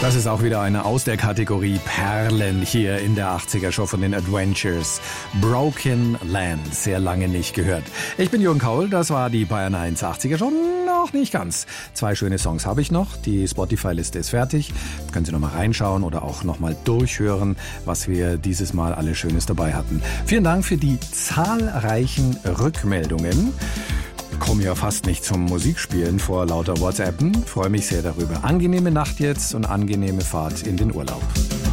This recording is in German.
Das ist auch wieder eine aus der Kategorie Perlen hier in der 80er Show von den Adventures. Broken Land, sehr lange nicht gehört. Ich bin Jürgen Kaul, das war die Bayern 1 80er Show. Noch nicht ganz. 2 schöne Songs habe ich noch. Die Spotify-Liste ist fertig. Können Sie noch mal reinschauen oder auch noch mal durchhören, was wir dieses Mal alles Schönes dabei hatten. Vielen Dank für die zahlreichen Rückmeldungen. Komme ja fast nicht zum Musikspielen vor lauter WhatsAppen. Freue mich sehr darüber. Angenehme Nacht jetzt und angenehme Fahrt in den Urlaub.